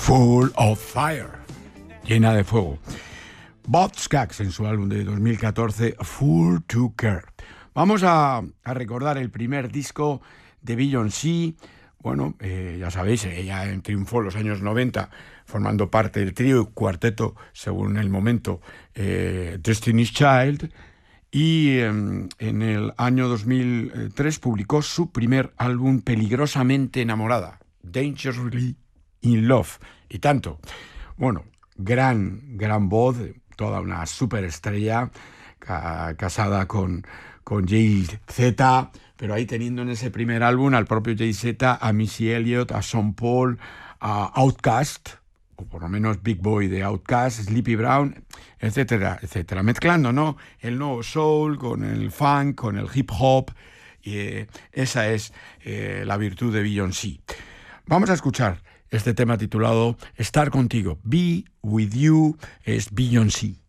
Full of Fire, llena de fuego. Bob Skaggs en su álbum de 2014, Full to Care. Vamos a recordar el primer disco de Beyoncé. Bueno, ya sabéis, ella triunfó en los años 90 formando parte del trío y cuarteto, según el momento, Destiny's Child. Y en el año 2003 publicó su primer álbum, Peligrosamente Enamorada, Dangerously in Love. Y tanto. Bueno, gran voz, toda una superestrella, casada con Jay-Z, pero ahí teniendo en ese primer álbum al propio Jay-Z, a Missy Elliott, a Sean Paul, a Outkast, o por lo menos Big Boy de Outkast, Sleepy Brown, etcétera, etcétera. Mezclando, ¿no?, el nuevo soul con el funk, con el hip hop, y esa es la virtud de Beyoncé. Vamos a escuchar este tema titulado Estar Contigo. Be With You es Beyoncé.